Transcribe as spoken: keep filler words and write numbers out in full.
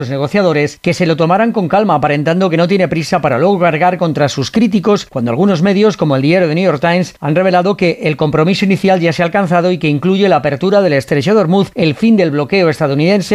los negociadores que se lo tomaran con calma, aparentando que no tiene prisa para luego cargar contra sus críticos, cuando algunos medios, como el diario The New York Times, han revelado que el compromiso inicial ya se ha alcanzado y que incluye la apertura del estrecho de Hormuz, el fin del bloqueo estadounidense